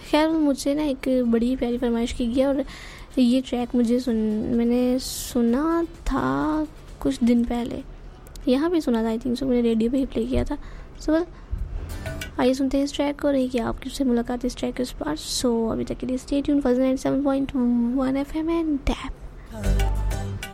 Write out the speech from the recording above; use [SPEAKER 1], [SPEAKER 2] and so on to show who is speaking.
[SPEAKER 1] खैर मुझे ना एक बड़ी प्यारी फरमाइश की गई और ये ट्रैक मैंने सुना था कुछ दिन पहले, यहाँ भी सुना था आई थिंक। सो मैंने रेडियो पे ही प्ले किया था। सो आइए सुनते हैं इस ट्रैक को, रही कि आपकी से मुलाकात इस ट्रैक के उस पार। सो अभी तक के लिए stay tune 97.1 FM and tap